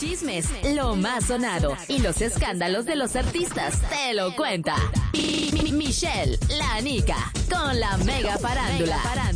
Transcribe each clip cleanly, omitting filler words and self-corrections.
chismes, lo más sonado y los escándalos de los artistas te lo cuenta Michelle, la Nica, con la Mega Farándula.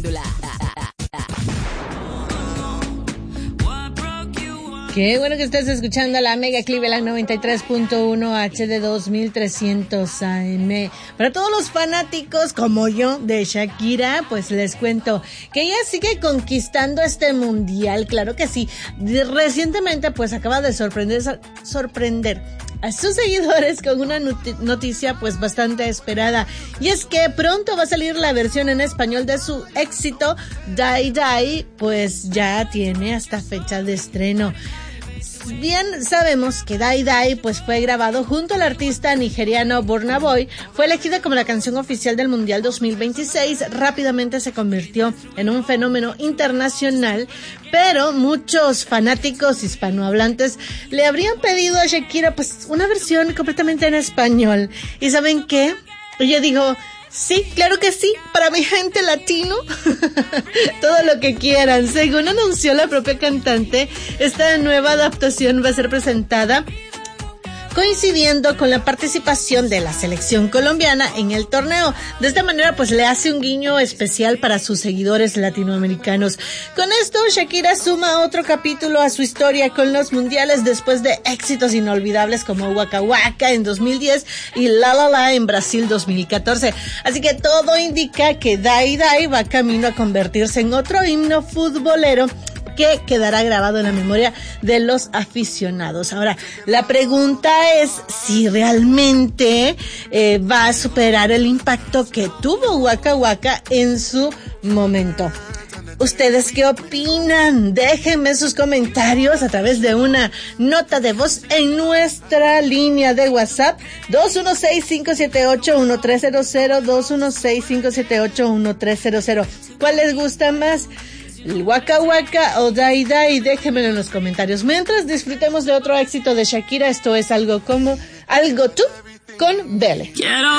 Qué bueno que estés escuchando la Mega Cleveland 93.1 HD 2300 AM. Para todos los fanáticos como yo de Shakira, pues les cuento que ella sigue conquistando este mundial, claro que sí. Recientemente pues acaba de sorprender a sus seguidores con una noticia pues bastante esperada, y es que pronto va a salir la versión en español de su éxito Die Die, pues ya tiene hasta fecha de estreno. Bien sabemos que Die Die pues fue grabado junto al artista nigeriano Burna Boy, fue elegida como la canción oficial del Mundial 2026, rápidamente se convirtió en un fenómeno internacional, pero muchos fanáticos hispanohablantes le habrían pedido a Shakira pues una versión completamente en español. ¿Y saben qué? Ella dijo: sí, claro que sí, para mi gente latino, todo lo que quieran. Según anunció la propia cantante, esta nueva adaptación va a ser presentada coincidiendo con la participación de la selección colombiana en el torneo. De esta manera pues le hace un guiño especial para sus seguidores latinoamericanos. Con esto Shakira suma otro capítulo a su historia con los mundiales después de éxitos inolvidables como Waka Waka en 2010 y La La La en Brasil 2014. Así que todo indica que Die Die va camino a convertirse en otro himno futbolero que quedará grabado en la memoria de los aficionados. Ahora, la pregunta es si realmente va a superar el impacto que tuvo Waka Waka en su momento. ¿Ustedes qué opinan? Déjenme sus comentarios a través de una nota de voz en nuestra línea de WhatsApp 216-578-1300, 216-578-1300. ¿Cuál les gusta más? ¿El Waka Waka o Die Die? Déjenmelo en los comentarios. Mientras disfrutemos de otro éxito de Shakira, esto es Algo Tú con Belle.